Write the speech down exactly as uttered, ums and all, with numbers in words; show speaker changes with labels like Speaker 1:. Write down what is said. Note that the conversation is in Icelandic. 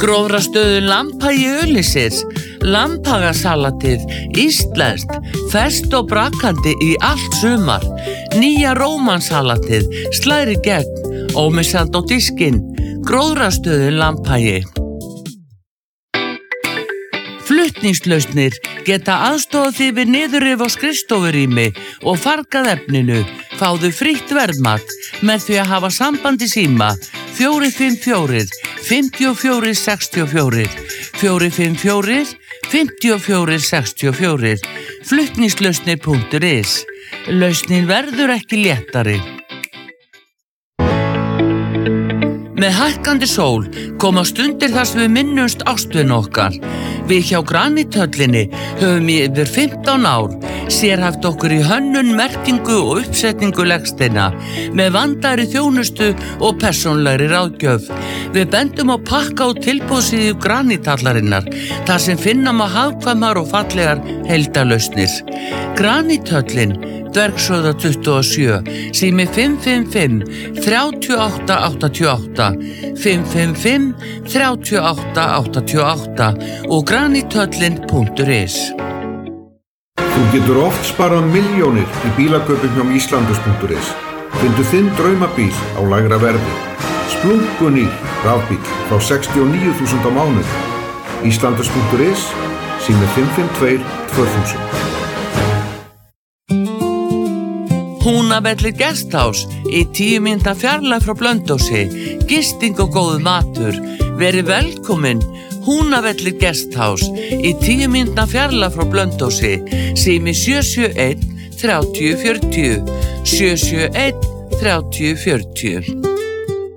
Speaker 1: Gróðrastöðu Lambhagi Öllisir, Lambhagasalatið, íslenskt, ferskt og brakandi í allt sumar. Nýja rómansalatið, slæri gegn, ómissandi á diskinn. Gróðrastöðu Lambhagi. Flutningslausnir geta aðstofað þig við niðurrif á skrifstofurými og fargað efninu. Fáðu frítt verðmat með því að hafa samband í síma fjögur fimm fjögur, fimm fjögur sex fjögur, fjögur fimm fjögur, fimm fjögur sex fjögur, flutningslausnir punktur is. Lausnin verður ekki léttari. Með hækkandi sól koma stundir þar sem við minnumst ástvin okkar. Við hjá Granithöllinni höfum í yfir fimmtán ár sérhæft okkur í hönnun, merkingu og uppsetningu legsteina með vandaðri þjónustu og persónlegri ráðgjöf. Við bendum á pakka og tilboðsíðu Granithallarinnar þar sem finna má hagkvæmar og fallegar heildarlausnir. Granithöllin, Dvergshöfða tuttugu og sjö, sími fimm fimm fimm, þrjú átta átta átta, fimm fimm fimm, þrjú átta átta átta og granithöllin punktur is.
Speaker 2: Þú getur oft sparað milljónir í bílakaupum hjá Íslandus punktur is. Fyndu þinn draumabíl á lægra verði. Splunkunýr rafbíl frá sextíu og níu þúsund á mánuði. Íslandus punktur is, sími fimm fimm tvö, tvö þúsund.
Speaker 1: Húnavellir Guesthouse í tíu mínútna fjarlægð frá Blönduósi, gisting og góður matur. Verið velkomin, Húnavellir Guesthouse í tíu mínútna fjarlægð frá Blönduósi, sími sjö sjö einn, þrjátíu fjörutíu, sjö sjö einn, þrjátíu fjörutíu.